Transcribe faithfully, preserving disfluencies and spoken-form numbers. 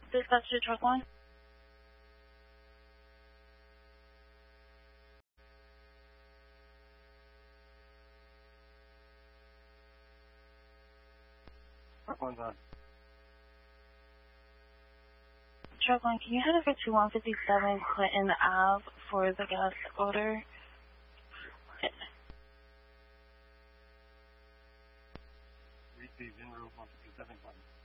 Dispatch to truck one. Truck one's on. Truck one, can you head over to one fifty-seven Clinton Ave for the gas odor? Received in route one fifty-seven Clinton.